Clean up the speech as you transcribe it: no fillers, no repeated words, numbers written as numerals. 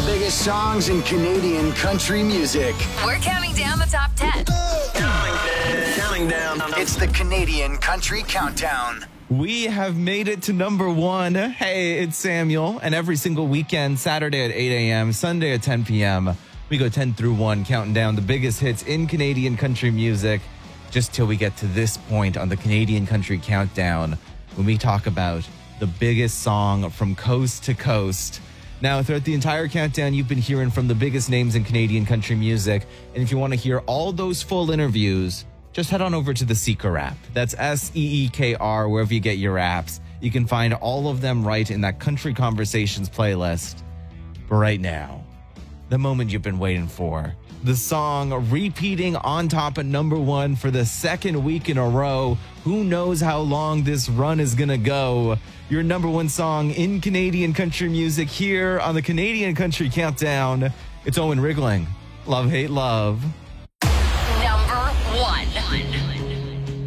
biggest songs in Canadian country music. We're counting down the top 10. Counting down. It's the Canadian Country Countdown. We have made it to number one. Hey, it's Samuel. And every single weekend, Saturday at 8 a.m., Sunday at 10 p.m., we go 10 through 1, counting down the biggest hits in Canadian country music, just till we get to this point on the Canadian Country Countdown, when we talk about the biggest song from coast to coast. Now, throughout the entire countdown, you've been hearing from the biggest names in Canadian country music. And if you want to hear all those full interviews, just head on over to the Seeker app. That's Seekr, wherever you get your apps. You can find all of them right in that Country Conversations playlist. But right now, the moment you've been waiting for. The song repeating on top at number one for the second week in a row. Who knows how long this run is going to go? Your number one song in Canadian country music here on the Canadian Country Countdown. It's Owen Wriggling. Love, Hate, Love.